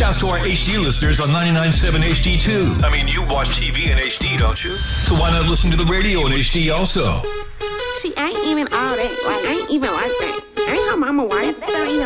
Shouts to our HD listeners on 99.7 HD too. I mean, you watch TV in HD, don't you? So why not listen to the radio in HD also? She ain't even all that. Like, ain't even like that. Ain't her mama white. That don't even